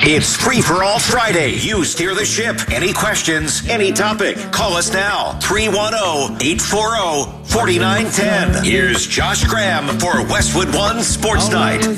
It's Free for All Friday. You steer the ship. Any questions, any topic, call us now. 310-840-4910. Here's Josh Graham for Westwood One Sports Night.